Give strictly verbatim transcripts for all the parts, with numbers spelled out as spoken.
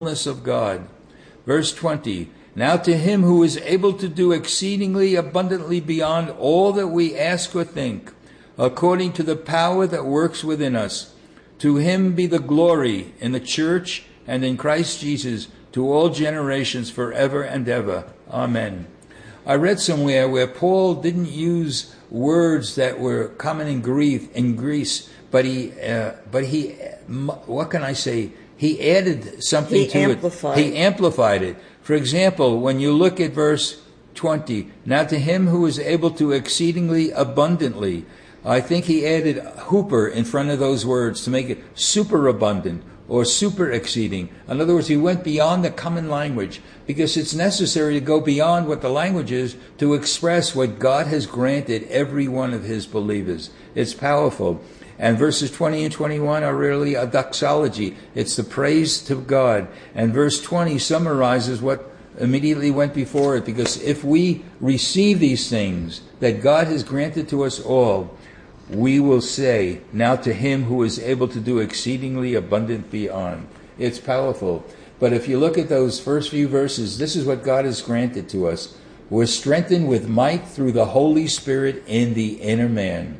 fullness of God. Verse twenty, now to him who is able to do exceedingly abundantly beyond all that we ask or think, according to the power that works within us, to him be the glory in the church and in Christ Jesus to all generations forever and ever. Amen. I read somewhere where Paul didn't use words that were common in Greece, in Greece, but he, uh, but he, what can I say? He added something he to amplified. it. He amplified it. For example, when you look at verse twenty, now to him who is able to exceedingly abundantly, I think he added hooper in front of those words to make it superabundant or super exceeding. In other words, he went beyond the common language because it's necessary to go beyond what the language is to express what God has granted every one of his believers. It's powerful. And verses twenty and twenty-one are really a doxology. It's the praise to God. And verse twenty summarizes what immediately went before it, because if we receive these things that God has granted to us all, we will say, now to him who is able to do exceedingly abundant beyond. It's powerful. But if you look at those first few verses, this is what God has granted to us. We're strengthened with might through the Holy Spirit in the inner man.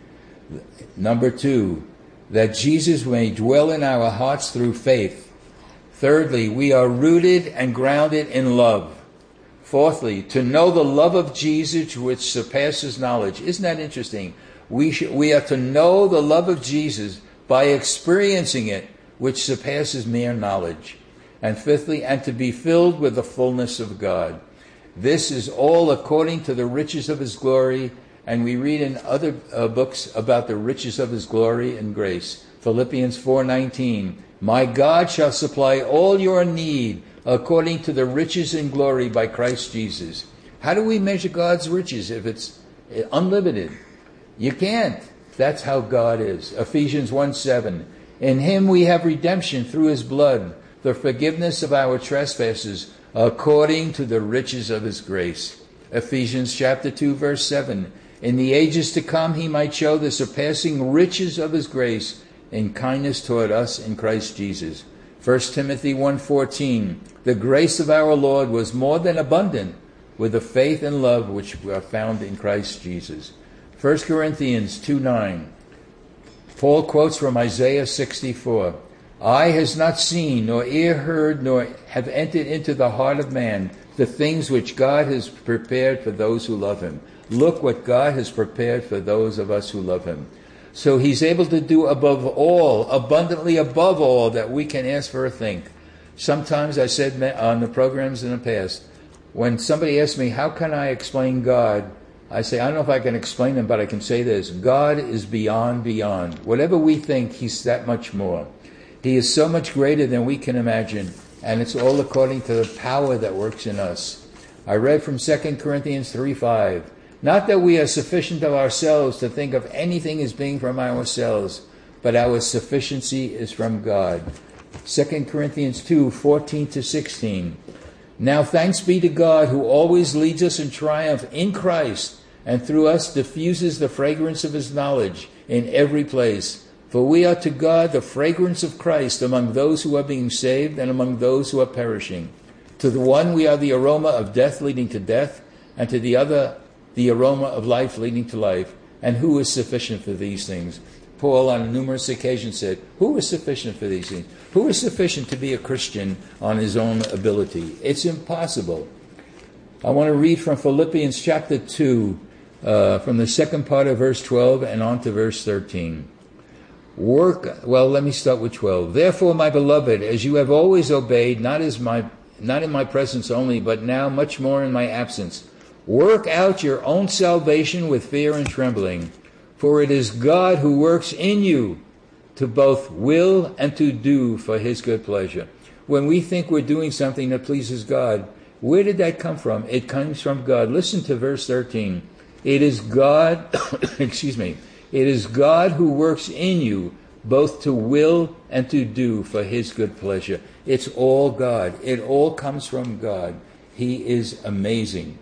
Number two, that Jesus may dwell in our hearts through faith. Thirdly, we are rooted and grounded in love. Fourthly, to know the love of Jesus which surpasses knowledge. Isn't that interesting? We should, we are to know the love of Jesus by experiencing it, which surpasses mere knowledge. And fifthly, and to be filled with the fullness of God. This is all according to the riches of his glory. And we read in other uh, books about the riches of his glory and grace. Philippians four nineteen, my God shall supply all your need according to the riches and glory by Christ Jesus. How do we measure God's riches if it's unlimited? You can't. That's how God is. Ephesians one seven, in him we have redemption through his blood, the forgiveness of our trespasses, according to the riches of his grace. Ephesians chapter two verse seven, in the ages to come he might show the surpassing riches of his grace in kindness toward us in Christ Jesus. First Timothy one fourteen, the grace of our Lord was more than abundant with the faith and love which are found in Christ Jesus. First Corinthians two nine, Paul quotes from Isaiah sixty-four, eye has not seen, nor ear heard, nor have entered into the heart of man the things which God has prepared for those who love him. Look what God has prepared for those of us who love him. So he's able to do above all, abundantly above all that we can ask for or think. Sometimes I said on the programs in the past, when somebody asks me, how can I explain God? I say, I don't know if I can explain him, but I can say this. God is beyond, beyond. Whatever we think, he's that much more. He is so much greater than we can imagine, and it's all according to the power that works in us. I read from Second Corinthians three five, not that we are sufficient of ourselves to think of anything as being from ourselves, but our sufficiency is from God. Second Corinthians two fourteen to sixteen, now thanks be to God who always leads us in triumph in Christ, and through us diffuses the fragrance of his knowledge in every place. For we are to God the fragrance of Christ among those who are being saved and among those who are perishing. To the one we are the aroma of death leading to death, and to the other the aroma of life leading to life. And who is sufficient for these things? Paul on numerous occasions said, who is sufficient for these things? Who is sufficient to be a Christian on his own ability? It's impossible. I want to read from Philippians chapter two, uh, from the second part of verse twelve and on to verse thirteen. Work, well, let me start with twelve. Therefore, my beloved, as you have always obeyed, not as my, not in my presence only, but now much more in my absence, work out your own salvation with fear and trembling, for it is God who works in you to both will and to do for his good pleasure. When we think we're doing something that pleases God, where did that come from? It comes from God. Listen to verse thirteen. It is God, excuse me, it is God who works in you both to will and to do for his good pleasure. It's all God. It all comes from God. He is amazing.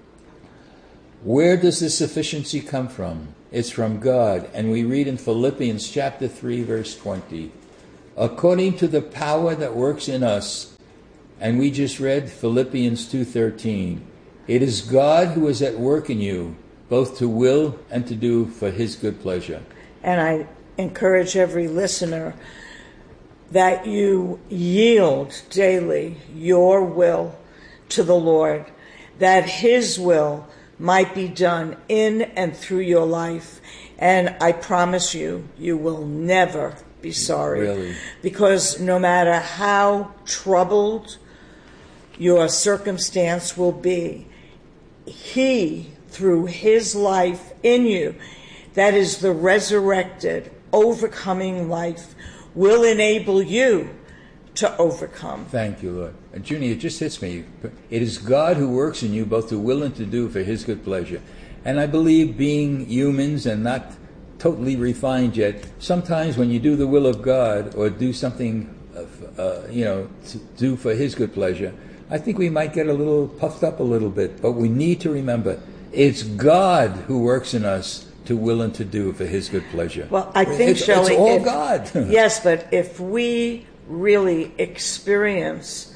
Where does the sufficiency come from? It's from God. And we read in Philippians chapter three, verse twenty, according to the power that works in us. And we just read Philippians two thirteen. It is God who is at work in you, both to will and to do for his good pleasure. And I encourage every listener that you yield daily your will to the Lord, that his will might be done in and through your life. And I promise you, you will never be sorry. Really? Because no matter how troubled your circumstance will be, he, through his life in you, that is the resurrected, overcoming life, will enable you to overcome. Thank you, Lord. And Junie, it just hits me. It is God who works in you both to will and to do for his good pleasure. And I believe, being humans and not totally refined yet, sometimes when you do the will of God or do something, uh, you know, to do for his good pleasure, I think we might get a little puffed up a little bit. But we need to remember, it's God who works in us to will and to do for his good pleasure. Well, I think, it's, Shelley, it's all if, God. Yes, but if we really experience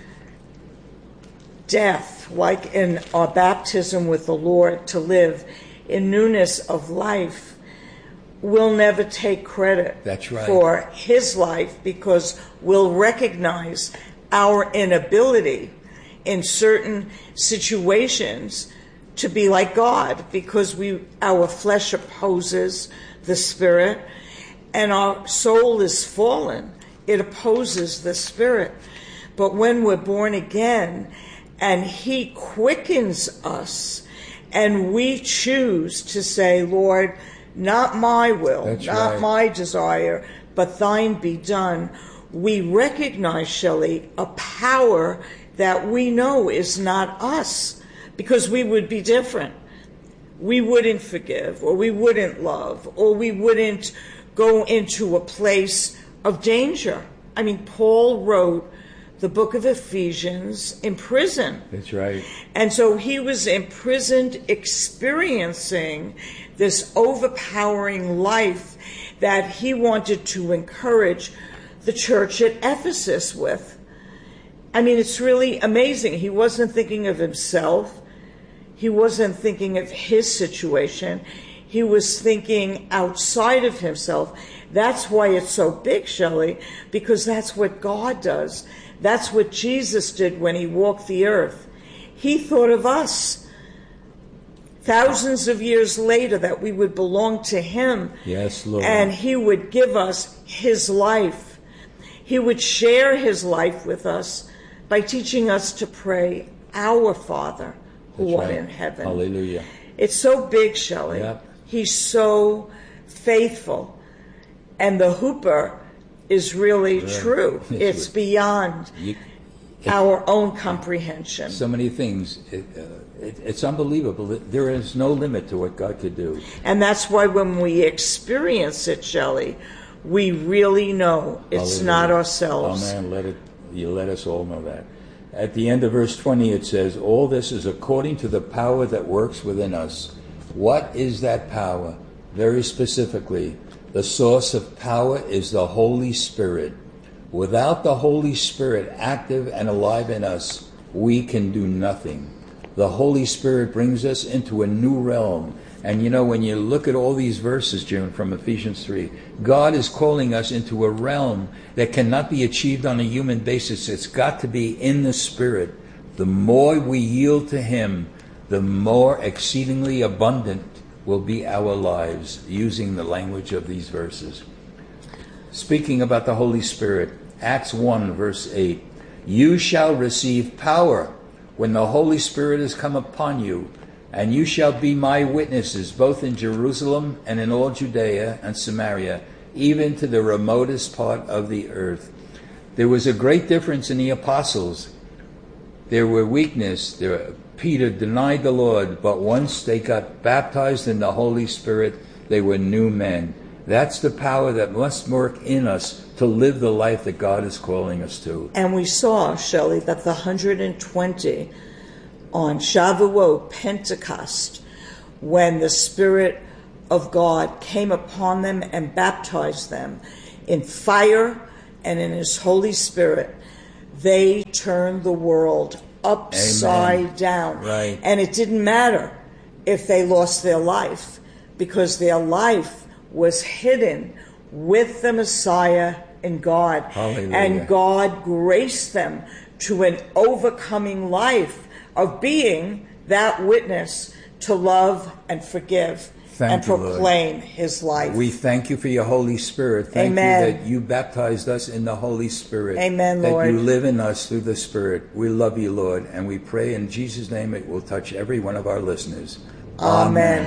death, like in our baptism with the Lord, to live in newness of life, we'll never take credit That's right. for his life, because we'll recognize our inability in certain situations to be like God, because we our flesh opposes the spirit, and our soul is fallen. It opposes the spirit. But when we're born again and he quickens us and we choose to say, Lord, not my will, That's not right. my desire, but thine be done, we recognize, Shelley, a power that we know is not us, because we would be different. We wouldn't forgive, or we wouldn't love, or we wouldn't go into a place of danger. I mean, Paul wrote the book of Ephesians in prison. That's right. And so he was imprisoned, experiencing this overpowering life that he wanted to encourage the church at Ephesus with. I mean, it's really amazing. He wasn't thinking of himself. He wasn't thinking of his situation. He was thinking outside of himself. That's why it's so big, Shelley, because that's what God does. That's what Jesus did when he walked the earth. He thought of us thousands of years later, that we would belong to him. Yes, Lord. And he would give us his life. He would share his life with us by teaching us to pray, Our Father, who That's art right. in heaven. Hallelujah. It's so big, Shelley. Yep. He's so faithful. And the Hooper is really Yeah. true. It's It's beyond You, our own comprehension. so many things. It, uh, it, it's unbelievable. There is no limit to what God could do. And that's why when we experience it, Shelley, we really know it's Hallelujah. not ourselves. Oh man, let it. You let us all know that. At the end of verse twenty, it says, "All this is according to the power that works within us." What is that power? Very specifically, the source of power is the Holy Spirit. Without the Holy Spirit active and alive in us, we can do nothing. The Holy Spirit brings us into a new realm. And you know, when you look at all these verses, Jim, from Ephesians three, God is calling us into a realm that cannot be achieved on a human basis. It's got to be in the Spirit. The more we yield to him, the more exceedingly abundant will be our lives, using the language of these verses. Speaking about the Holy Spirit, Acts one, verse eight, "You shall receive power when the Holy Spirit has come upon you, and you shall be my witnesses both in Jerusalem and in all Judea and Samaria, even to the remotest part of the earth." There was a great difference in the apostles. There were weakness. There, Peter denied the Lord, but once they got baptized in the Holy Spirit, they were new men. That's the power that must work in us to live the life that God is calling us to. And we saw, Shelley, that the one hundred twenty on Shavuot, Pentecost, when the Spirit of God came upon them and baptized them in fire and in his Holy Spirit, they turned the world upside Amen. down. Right. And it didn't matter if they lost their life, because their life was hidden with the Messiah in God. Hallelujah. And God graced them to an overcoming life of being that witness to love and forgive. Thank and you, proclaim Lord. his life. We thank you for your Holy Spirit. Thank Amen. you that you baptized us in the Holy Spirit. Amen, that Lord. you live in us through the Spirit. We love you, Lord, and we pray in Jesus' name it will touch every one of our listeners. Amen.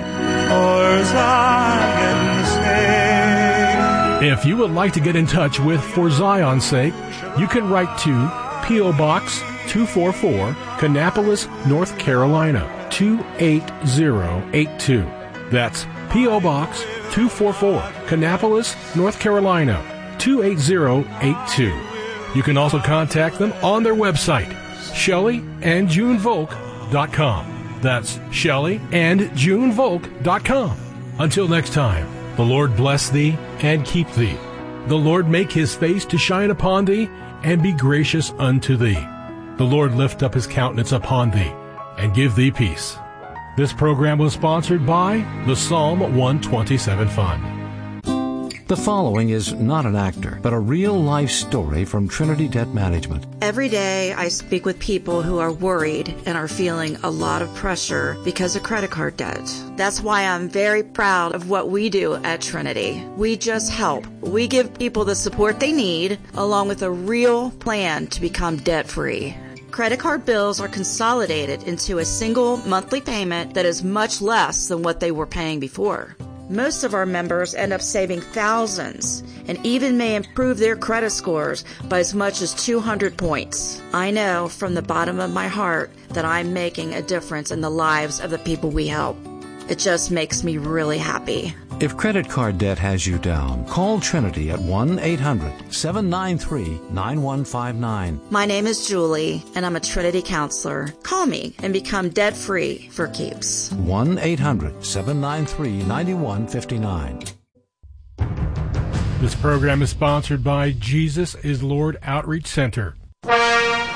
Amen. If you would like to get in touch with For Zion's Sake, you can write to P O. Box two forty-four, Kannapolis, North Carolina, two eight zero eight two. That's P O. Box two forty-four, Kannapolis, North Carolina, two eight zero eight two. You can also contact them on their website, Shelley and June Volk dot com. That's Shelley and June Volk dot com. Until next time, the Lord bless thee and keep thee. The Lord make his face to shine upon thee and be gracious unto thee. The Lord lift up his countenance upon thee and give thee peace. This program was sponsored by the Psalm one twenty-seven Fund. The following is not an actor, but a real-life story from Trinity Debt Management. Every day I speak with people who are worried and are feeling a lot of pressure because of credit card debt. That's why I'm very proud of what we do at Trinity. We just help. We give people the support they need, along with a real plan to become debt-free. Credit card bills are consolidated into a single monthly payment that is much less than what they were paying before. Most of our members end up saving thousands and even may improve their credit scores by as much as two hundred points. I know from the bottom of my heart that I'm making a difference in the lives of the people we help. It just makes me really happy. If credit card debt has you down, call Trinity at one eight hundred seven nine three nine one five nine. My name is Julie, and I'm a Trinity counselor. Call me and become debt-free for keeps. one eight hundred seven nine three nine one five nine. This program is sponsored by Jesus is Lord Outreach Center.